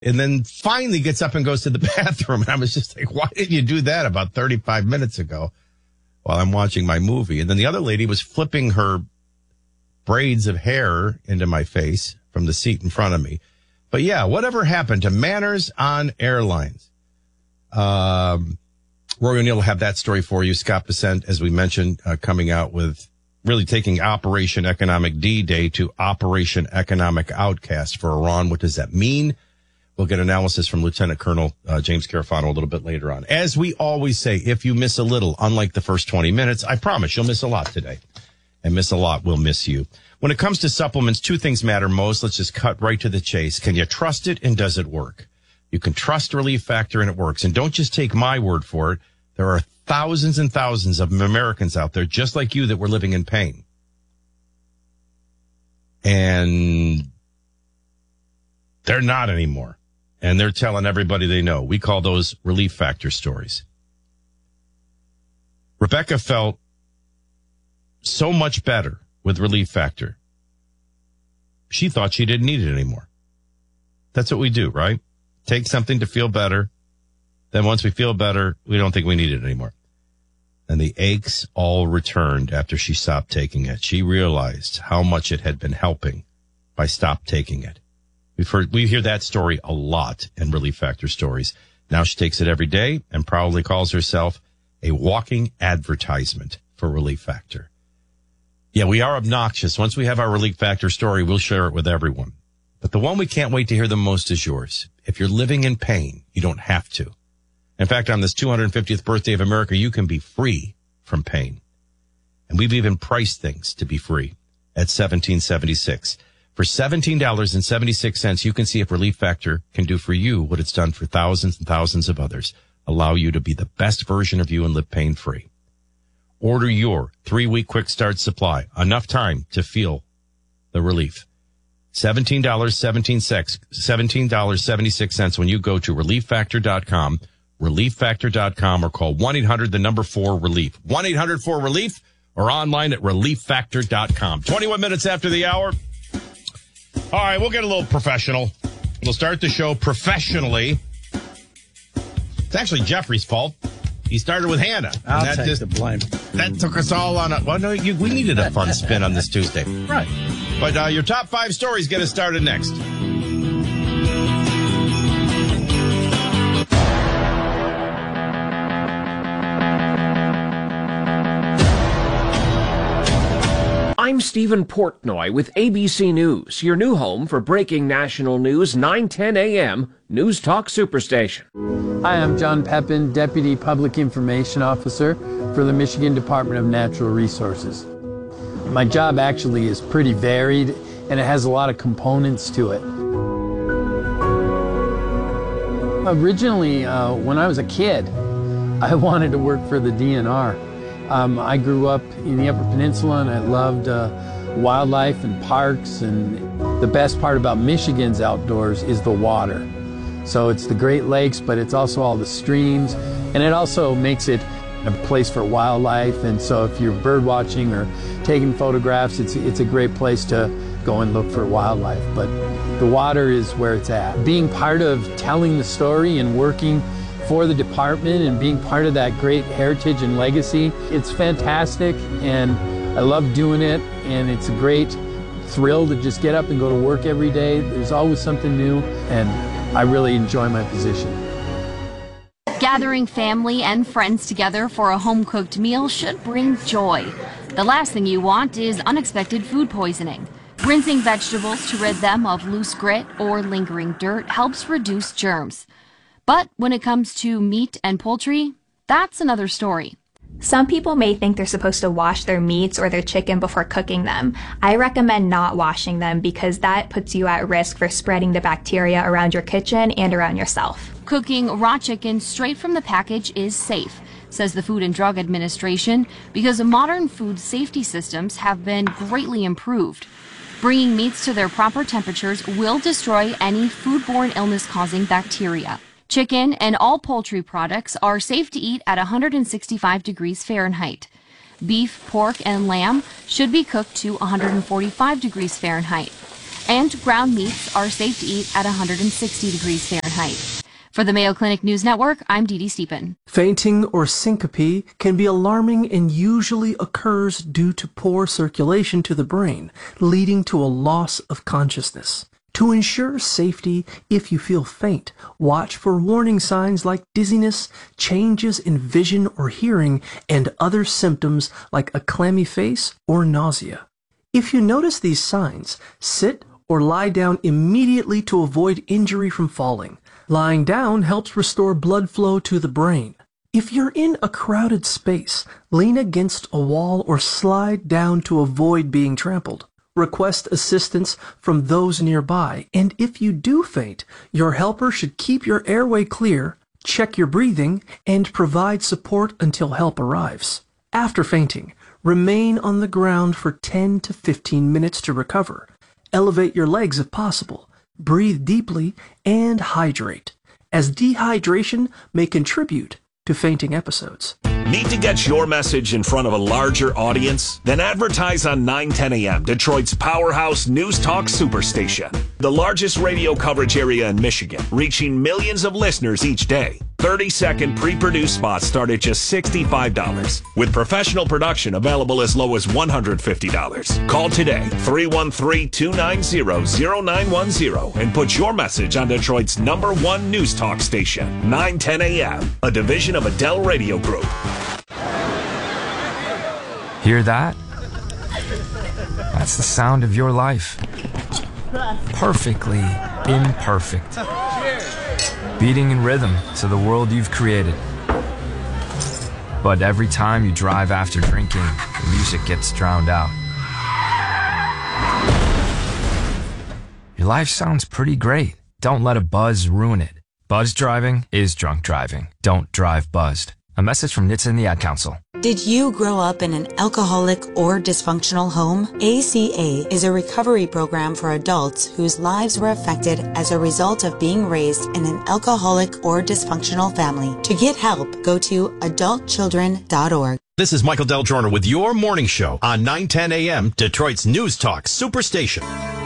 And then finally gets up and goes to the bathroom. And I was just like, why didn't you do that about 35 minutes ago while I'm watching my movie? And then the other lady was flipping her braids of hair into my face from the seat in front of me. But yeah, whatever happened to manners on airlines? Rory O'Neill will have that story for you. Scott Bessent, as we mentioned, coming out with really taking Operation Economic D-Day to Operation Economic Outcast for Iran. What does that mean? We'll get analysis from Lieutenant Colonel James Carafano a little bit later on. As we always say, if you miss a little, unlike the first 20 minutes, I promise you'll miss a lot today. And miss a lot will miss you. When it comes to supplements, two things matter most. Let's just cut right to the chase. Can you trust it, and does it work? You can trust Relief Factor, and it works. And don't just take my word for it. There are thousands and thousands of Americans out there just like you that were living in pain. And they're not anymore. And they're telling everybody they know. We call those Relief Factor stories. Rebecca felt so much better with Relief Factor. She thought she didn't need it anymore. That's what we do, right? Take something to feel better. Then once we feel better, we don't think we need it anymore. And the aches all returned after she stopped taking it. She realized how much it had been helping by stop taking it. We hear that story a lot in Relief Factor stories. Now she takes it every day and proudly calls herself a walking advertisement for Relief Factor. Yeah, we are obnoxious. Once we have our Relief Factor story, we'll share it with everyone. But the one we can't wait to hear the most is yours. If you're living in pain, you don't have to. In fact, on this 250th birthday of America, you can be free from pain. And we've even priced things to be free at $17.76. For $17.76, you can see if Relief Factor can do for you what it's done for thousands and thousands of others. Allow you to be the best version of you and live pain-free. Order your 3-week quick start supply. Enough time to feel the relief. $17.76 when you go to relieffactor.com, relieffactor.com, or call 1-800-4-RELIEF. 1-800-4-RELIEF or online at relieffactor.com. 21 minutes after the hour. All right, we'll get a little professional. We'll start the show professionally. It's actually Jeffrey's fault. He started with Hannah. I'll take the blame. That took us all on a... Well, no, we needed a fun spin on this Tuesday. Right. But your top 5 stories get us started next. I'm Stephen Portnoy with ABC News, your new home for breaking national news, 9:10 a.m., News Talk Superstation. Hi, I'm John Pepin, Deputy Public Information Officer for the Michigan Department of Natural Resources. My job actually is pretty varied, and it has a lot of components to it. Originally, when I was a kid, I wanted to work for the DNR. I grew up in the Upper Peninsula, and I loved wildlife and parks, and the best part about Michigan's outdoors is the water. So it's the Great Lakes, but it's also all the streams, and it also makes it a place for wildlife. And so if you're bird watching or taking photographs, it's a great place to go and look for wildlife. But the water is where it's at. Being part of telling the story and working for the department and being part of that great heritage and legacy, it's fantastic, and I love doing it, and it's a great thrill to just get up and go to work every day. There's always something new, and I really enjoy my position. Gathering family and friends together for a home-cooked meal should bring joy. The last thing you want is unexpected food poisoning. Rinsing vegetables to rid them of loose grit or lingering dirt helps reduce germs. But when it comes to meat and poultry, that's another story. Some people may think they're supposed to wash their meats or their chicken before cooking them. I recommend not washing them because that puts you at risk for spreading the bacteria around your kitchen and around yourself. Cooking raw chicken straight from the package is safe, says the Food and Drug Administration, because modern food safety systems have been greatly improved. Bringing meats to their proper temperatures will destroy any foodborne illness-causing bacteria. Chicken and all poultry products are safe to eat at 165 degrees Fahrenheit. Beef, pork, and lamb should be cooked to 145 degrees Fahrenheit. And ground meats are safe to eat at 160 degrees Fahrenheit. For the Mayo Clinic News Network, I'm Dee Dee Stephen. Fainting or syncope can be alarming and usually occurs due to poor circulation to the brain, leading to a loss of consciousness. To ensure safety, if you feel faint, watch for warning signs like dizziness, changes in vision or hearing, and other symptoms like a clammy face or nausea. If you notice these signs, sit or lie down immediately to avoid injury from falling. Lying down helps restore blood flow to the brain. If you're in a crowded space, lean against a wall or slide down to avoid being trampled. Request assistance from those nearby, and if you do faint, your helper should keep your airway clear, check your breathing, and provide support until help arrives. After fainting, remain on the ground for 10 to 15 minutes to recover. Elevate your legs if possible. Breathe deeply and hydrate, as dehydration may contribute to fainting episodes. Need to get your message in front of a larger audience? Then advertise on 910 AM, Detroit's powerhouse news talk superstation. The largest radio coverage area in Michigan, reaching millions of listeners each day. 30-second pre-produced spots start at just $65, with professional production available as low as $150. Call today, 313-290-0910, and put your message on Detroit's #1 news talk station, 910 AM, a division of Adele Radio Group. Hear that? That's the sound of your life. Perfectly imperfect. Beating in rhythm to the world you've created. But every time you drive after drinking, the music gets drowned out. Your life sounds pretty great. Don't let a buzz ruin it. Buzz driving is drunk driving. Don't drive buzzed. A message from NHTSA and the Ad Council. Did you grow up in an alcoholic or dysfunctional home? ACA is a recovery program for adults whose lives were affected as a result of being raised in an alcoholic or dysfunctional family. To get help, go to adultchildren.org. This is Michael Del Giorno with your morning show on 910 AM, Detroit's News Talk Superstation.